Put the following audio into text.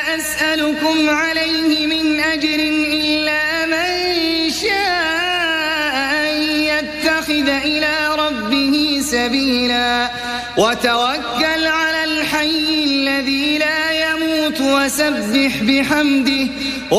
أسألكم عليه من أجر إلا من شاء أن يتخذ إلى ربه سبيلا وتوكل على الحي الذي لا يموت وسبح بحمده